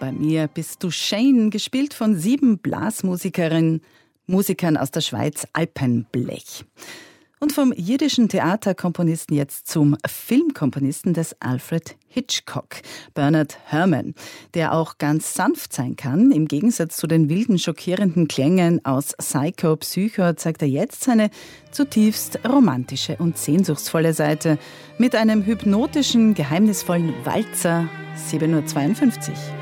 Bei mir bist du Shane, gespielt von 7 Musikern aus der Schweiz Alpenblech. Und vom jiddischen Theaterkomponisten jetzt zum Filmkomponisten des Alfred Hitchcock, Bernard Herrmann, der auch ganz sanft sein kann. Im Gegensatz zu den wilden, schockierenden Klängen aus Psycho zeigt er jetzt seine zutiefst romantische und sehnsuchtsvolle Seite mit einem hypnotischen, geheimnisvollen Walzer. 7:52 Uhr.